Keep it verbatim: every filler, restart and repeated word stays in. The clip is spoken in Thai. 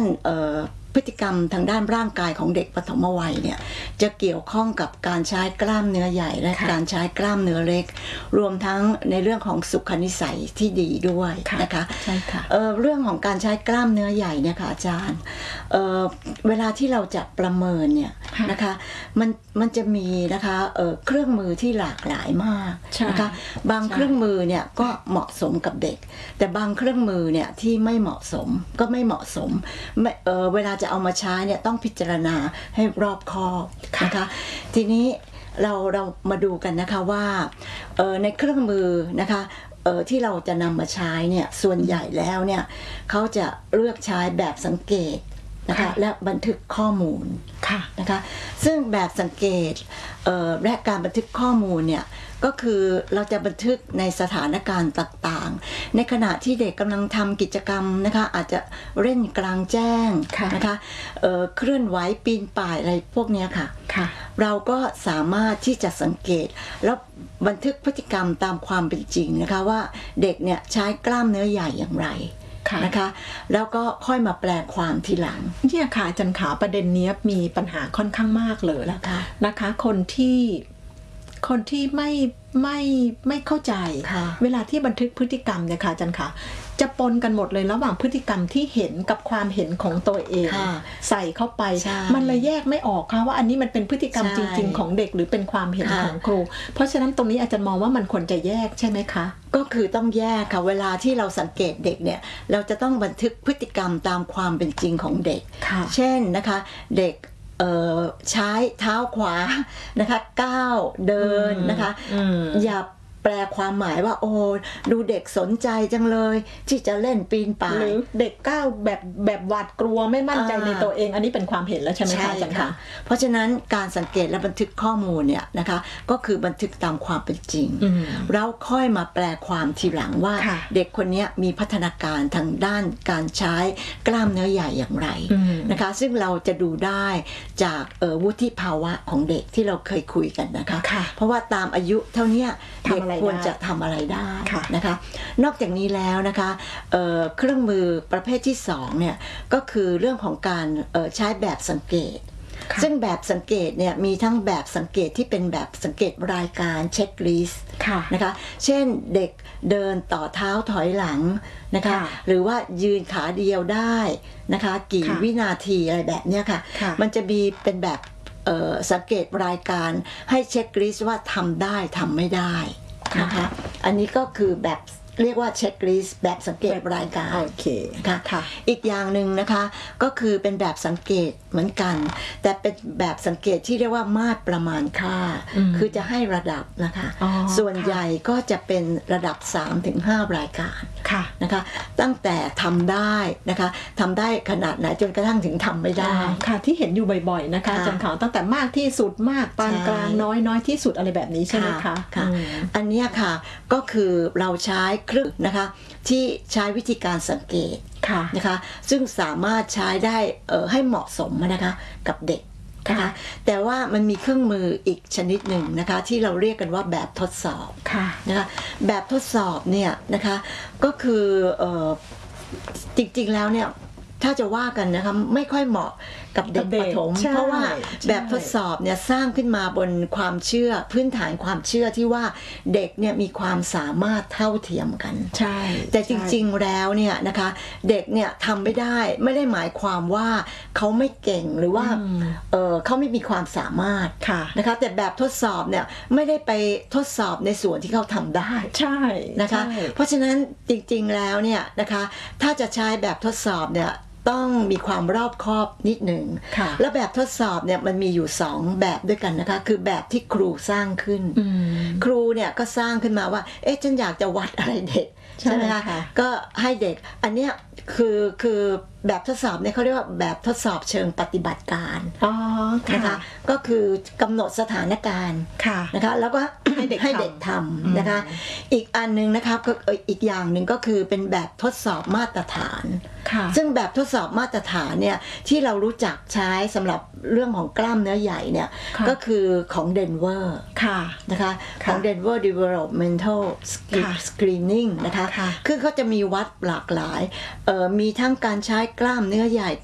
พฤติกรรมทางด้านร่างกายของเด็กปฐมวัยเนี่ยจะเกี่ยวข้องกับการใช้กล้ามเนื้อใหญ่และการใช้กล้ามเนื้อเล็กรวมทั้งในเรื่องของสุขนิสัยที่ดีด้วยนะคะใช่ค่ะเอ่อเรื่องของการใช้กล้ามเนื้อใหญ่เนี่ยค่ะอาจารย์เอ่อเวลาที่เราจะประเมินเนี่ยนะคะมันมันจะมีนะคะเอ่อเครื่องมือที่หลากหลายมากนะคะบางเครื่องมือเนี่ยก็เหมาะสมกับเด็กแต่บางเครื่องมือเนี่ยที่ไม่เหมาะสมก็ไม่เหมาะสมเอ่อเวลาจะเอามาใช้เนี่ยต้องพิจารณาให้รอบคอบนะคะทีนี้เราเรามาดูกันนะคะว่าเอ่อในเครื่องมือนะคะเอ่อที่เราจะนำมาใช้เนี่ยส่วนใหญ่แล้วเนี่ยเขาจะเลือกใช้แบบสังเกตนะคะและบันทึกข้อมูลนะคะซึ่งแบบสังเกตและการบันทึกข้อมูลเนี่ยก็คือเราจะบันทึกในสถานการณ์ต่างๆในขณะที่เด็กกำลังทำกิจกรรมนะคะอาจจะเล่นกลางแจ้งนะคะเอ่อเคลื่อนไหวปีนป่ายอะไรพวกนี้ค่ะเราก็สามารถที่จะสังเกตแล้วบันทึกพฤติกรรมตามความเป็นจริงนะคะว่าเด็กเนี่ยใช้กล้ามเนื้อใหญ่อย่างไรนะคะแล้วก็ค่อยมาแปลความทีหลังเนี่ยค่ะอาจารย์ขาประเด็นนี้มีปัญหาค่อนข้างมากเลยนะคะนะคะคนที่คนที่ไม่ไม่ไม่เข้าใจเวลาที่บันทึกพฤติกรรมเนี่ยค่ะอาจารย์ขาจะปนกันหมดเลยระหว่างพฤติกรรมที่เห็นกับความเห็นของตัวเองใส่เข้าไปมันเลยแยกไม่ออกค่ะว่าอันนี้มันเป็นพฤติกรรมจริงๆของเด็กหรือเป็นความเห็นของครูเพราะฉะนั้นตรงนี้อาจารย์มองว่ามันควรจะแยกใช่ไหมคะก็คือต้องแยกค่ะเวลาที่เราสังเกตเด็กเนี่ยเราจะต้องบันทึกพฤติกรรมตามความเป็นจริงของเด็กเช่นนะคะเด็กใช้เท้าขวานะคะก้าวเดินนะคะอย่าแปลความหมายว่าโอ้ดูเด็กสนใจจังเลยที่จะเล่นปีนป่ายหรือเด็กก้าวแบบแบบหวาดกลัวไม่มั่นใจในตัวเองอันนี้เป็นความเห็นแล้วใช่ไหมคะอาจารย์คะเพราะฉะนั้นการสังเกตและบันทึกข้อมูลเนี่ยนะคะก็คือบันทึกตามความเป็นจริงแล้วค่อยมาแปลความทีหลังว่าเด็กคนนี้มีพัฒนาการทางด้านการใช้กล้ามเนื้อใหญ่อย่างไรนะคะซึ่งเราจะดูได้จากวุฒิภาวะของเด็กที่เราเคยคุยกันนะคะเพราะว่าตามอายุเท่านี้เด็กควรจะทำอะไรได้นะคะนอกจากนี้แล้วนะคะเเครื่องมือประเภทที่สองเนี่ยก็คือเรื่องของการใช้แบบสังเกตซึ่งแบบสังเกตเนี่ยมีทั้งแบบสังเกตที่เป็นแบบสังเกตรายการเช็คลิสต์นะคะเช่นเด็กเดินต่อเท้าถอยหลังนะคะหรือว่ายืนขาเดียวได้นะคะกี่วินาทีอะไรแบบนี้ค่ะมันจะมีเป็นแบบสังเกตรายการให้เช็คลิสต์ว่าทำได้ทำไม่ได้นะคะอันนี้ก็คือแบบเรียกว่าเช็คลิสต์แบบสังเกตรายการโอเคค่ะอีกอย่างหนึ่งนะคะก็คือเป็นแบบสังเกตเหมือนกันแต่เป็นแบบสังเกตที่เรียกว่ามาตรประมาณค่าคือจะให้ระดับนะคะส่วนใหญ่ก็จะเป็นระดับ สามถึงห้า รายการนะคะตั้งแต่ทำได้นะคะทำได้ขนาดไหนจนกระทั่งถึงทำไม่ได้ค่ะที่เห็นอยู่บ่อยๆนะคะอาจารย์ขาวตั้งแต่มากที่สุดมากปานกลางน้อยน้อยที่สุดอะไรแบบนี้ใช่ไหมคะค่ะอันนี้ค่ะก็คือเราใช้เครื่องนะคะที่ใช้วิธีการสังเกตนะคะซึ่งสามารถใช้ได้ให้เหมาะสมนะคะกับเด็กนะคะแต่ว่ามันมีเครื่องมืออีกชนิดหนึ่งนะคะที่เราเรียกกันว่าแบบทดสอบนะคะแบบทดสอบเนี่ยนะคะก็คือจริงๆแล้วเนี่ยถ้าจะว่ากันนะคะไม่ค่อยเหมาะกับเด็กประถมเพราะว่าแบบทดสอบเนี่ยสร้างขึ้นมาบนความเชื่อพื้นฐานความเชื่อที่ว่าเด็กเนี่ยมีความสามารถเท่าเทียมกันใช่แต่จริงๆแล้วเนี่ยนะคะเด็กเนี่ยทำไม่ได้ไม่ได้หมายความว่าเขาไม่เก่งหรือว่าเออเขาไม่มีความสามารถนะคะแต่แบบทดสอบเนี่ยไม่ได้ไปทดสอบในส่วนที่เขาทำได้ใช่นะคะเพราะฉะนั้นจริงๆแล้วเนี่ยนะคะถ้าจะใช้แบบทดสอบเนี่ยต้องมีความรอบคอบนิดหนึ่งแล้วแบบทดสอบเนี่ยมันมีอยู่สองแบบด้วยกันนะคะคือแบบที่ครูสร้างขึ้นครูเนี่ยก็สร้างขึ้นมาว่าเอ๊ะฉันอยากจะวัดอะไรเด็กใช่ไหมคะก็ให้เด็กอันเนี้ยคือคือแบบทดสอบเนี่ยเขาเรียกว่าแบบทดสอบเชิงปฏิบัติการนะคะก็คือกำหนดสถานการณ์นะคะแล้วก็ให้เด็กให้เด็กทำนะคะอีกอันนึงนะคะก็อีกอย่างหนึ่งก็คือเป็นแบบทดสอบมาตรฐานซึ่งแบบทดสอบมาตรฐานเนี่ยที่เรารู้จักใช้สำหรับเรื่องของกล้ามเนื้อใหญ่เนี่ยก็คือของเดนเวอร์นะคะของ Denver Developmental Screening นะคะคือเขาจะมีวัดหลากหลายมีทั้งการใช้กล้ามเนื้อใหญ่